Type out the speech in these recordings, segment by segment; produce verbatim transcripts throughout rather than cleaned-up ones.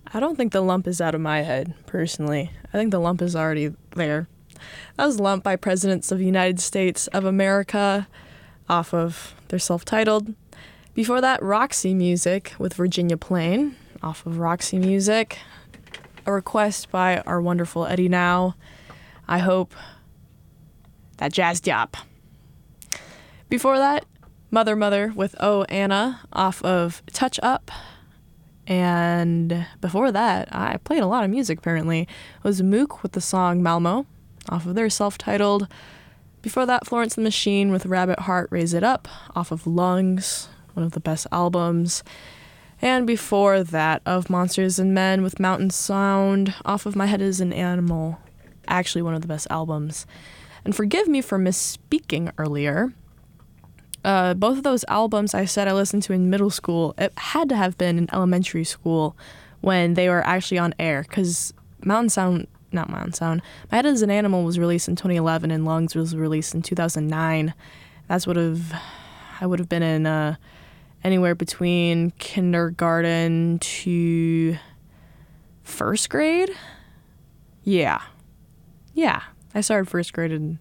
I don't think the lump is out of my head, personally. I think the lump is already there. That was Lump by Presidents of the United States of America off of their self-titled. Before that, Roxy Music with Virginia Plain off of Roxy Music. A request by our wonderful Eddie Now. I hope that jazzed you up. Before that, Mother Mother with Oh Anna off of Touch Up. And before that, I played a lot of music apparently. It was Mook with the song Malmo off of their self-titled. Before that, Florence and the Machine with Rabbit Heart Raise It Up off of Lungs, one of the best albums. And before that, of Monsters and Men with Mountain Sound off of My Head is an Animal, actually one of the best albums. And forgive me for misspeaking earlier. Uh, both of those albums I said I listened to in middle school, it had to have been in elementary school when they were actually on air, because Mountain Sound, not Mountain Sound, My Head is an Animal was released in twenty eleven and Lungs was released in two thousand nine. That's would have, I would have been in uh, anywhere between kindergarten to first grade. Yeah. Yeah. I started first grade in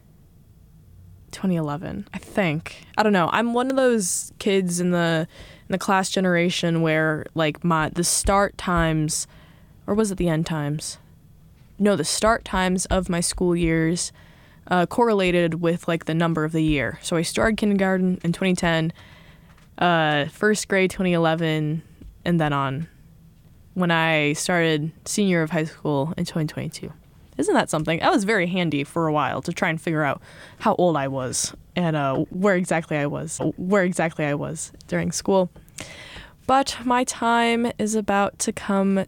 twenty eleven, I think. I don't know. I'm one of those kids in the in the class generation where like my the start times, or was it the end times? No, the start times of my school years uh, correlated with like the number of the year. So I started kindergarten in twenty ten, uh, first grade twenty eleven, and then on when I started senior of high school in twenty twenty-two. Isn't that something? That was very handy for a while to try and figure out how old I was and uh, where exactly I was, where exactly I was during school. But my time is about to come